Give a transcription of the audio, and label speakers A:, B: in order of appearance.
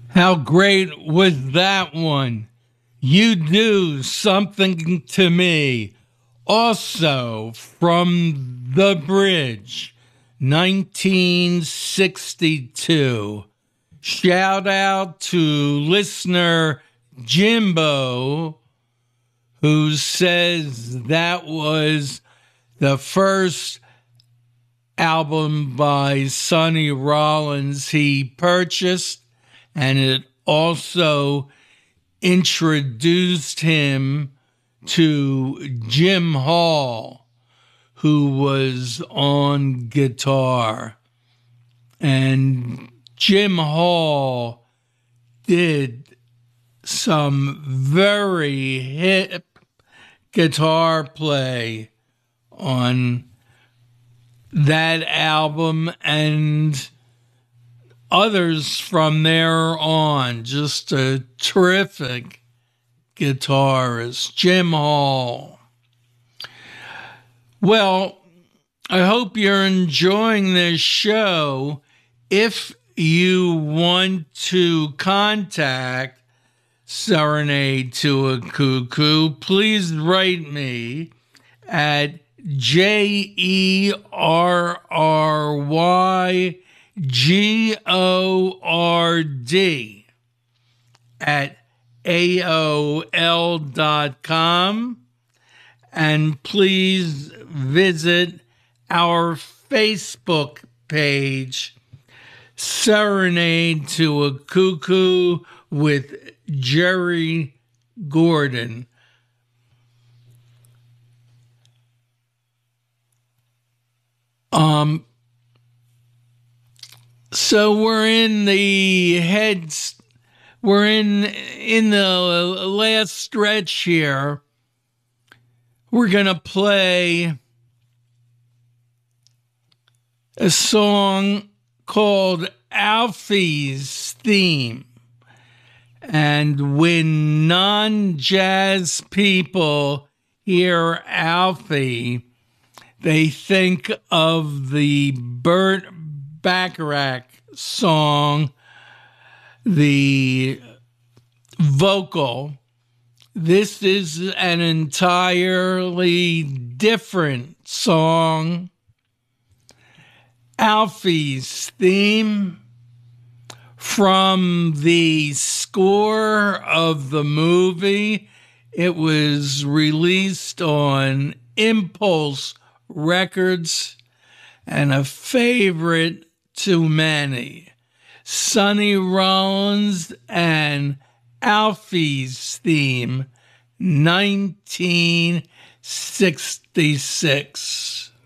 A: How great was that one? You Do Something to Me. Also from The Bridge, 1962. Shout out to listener Jimbo, who says that was the first album by Sonny Rollins he purchased, and it also introduced him to Jim Hall, who was on guitar. And Jim Hall did some very hip guitar play on that album and others from there on. Just a terrific guitarist, Jim Hall. Well, I hope you're enjoying this show. If you want to contact Serenade to a Cuckoo, please write me at JERRYGORD at AOL.com, and please visit our Facebook page, Serenade to a Cuckoo with Jerry Gordon. So we're in the the last stretch here. We're going to play a song called Alfie's Theme. And when non-jazz people hear Alfie, they think of the Burt Bacharach song, the vocal. This is an entirely different song. Alfie's Theme, from the score of the movie. It was released on Impulse Records and a favorite to many. Sonny Rollins and Alfie's Theme, 1966.